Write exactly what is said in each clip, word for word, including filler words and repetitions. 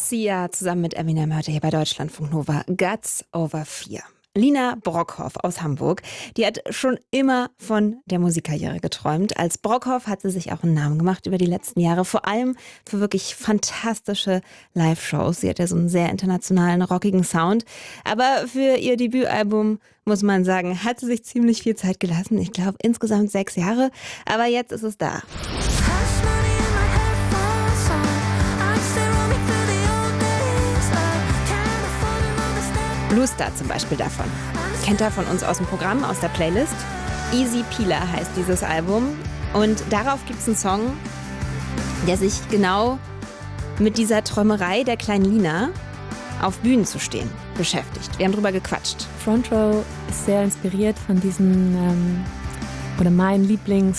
Sia zusammen mit Eminem heute hier bei Deutschlandfunk Nova. Guts over Fear. Lina Brockhoff aus Hamburg, die hat schon immer von der Musikkarriere geträumt. Als Brockhoff hat sie sich auch einen Namen gemacht über die letzten Jahre, vor allem für wirklich fantastische Live-Shows. Sie hat ja so einen sehr internationalen, rockigen Sound. Aber für ihr Debütalbum, muss man sagen, hat sie sich ziemlich viel Zeit gelassen. Ich glaube insgesamt sechs Jahre. Aber jetzt ist es da. Bluestar zum Beispiel davon. Kennt er von uns aus dem Programm, aus der Playlist. Easy Peeler heißt dieses Album. Und darauf gibt es einen Song, der sich genau mit dieser Träumerei der kleinen Lina, auf Bühnen zu stehen, beschäftigt. Wir haben drüber gequatscht. Front Row ist sehr inspiriert von diesen, ähm, oder mein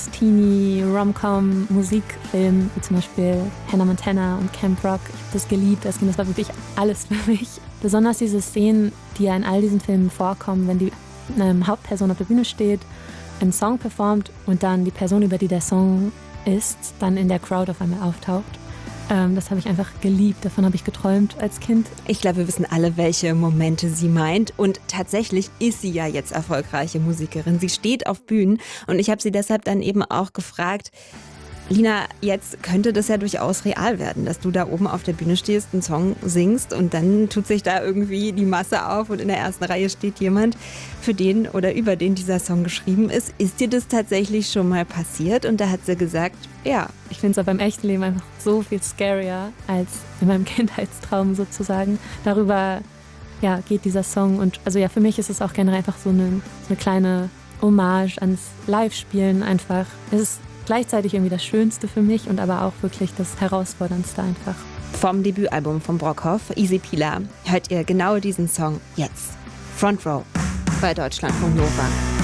Lieblings-Teenie-Rom-Com-Musikfilm, wie zum Beispiel Hannah Montana und Camp Rock. Ich habe das geliebt, das war wirklich alles für mich. Besonders diese Szenen, die ja in all diesen Filmen vorkommen, wenn die ähm, Hauptperson auf der Bühne steht, einen Song performt und dann die Person, über die der Song ist, dann in der Crowd auf einmal auftaucht. Ähm, das habe ich einfach geliebt, davon habe ich geträumt als Kind. Ich glaube, wir wissen alle, welche Momente sie meint. Und tatsächlich ist sie ja jetzt erfolgreiche Musikerin. Sie steht auf Bühnen und ich habe sie deshalb dann eben auch gefragt, Lina, jetzt könnte das ja durchaus real werden, dass du da oben auf der Bühne stehst, einen Song singst und dann tut sich da irgendwie die Masse auf und in der ersten Reihe steht jemand, für den oder über den dieser Song geschrieben ist. Ist dir das tatsächlich schon mal passiert? Und da hat sie gesagt, ja. Ich finde es aber im echten Leben einfach so viel scarier als in meinem Kindheitstraum sozusagen. Darüber ja, geht dieser Song und also ja, für mich ist es auch generell einfach so eine, so eine kleine Hommage ans Live-Spielen einfach. Es ist gleichzeitig irgendwie das Schönste für mich und aber auch wirklich das Herausforderndste einfach. Vom Debütalbum von Brockhoff, Easy Peeler, hört ihr genau diesen Song jetzt. Front Row bei Deutschlandfunk Nova.